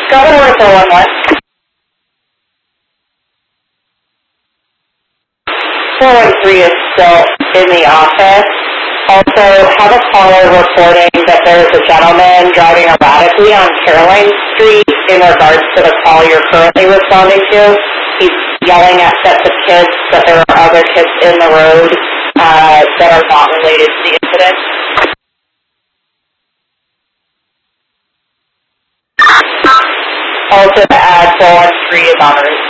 Go to 411. 413 is still in the office. Also, have a caller reporting that there is a gentleman driving erratically on Caroline Street in regards to the call you're currently responding to. He's yelling at sets of kids, that there are other kids in the road that are not related to the incident. Also, to add 413 is on route.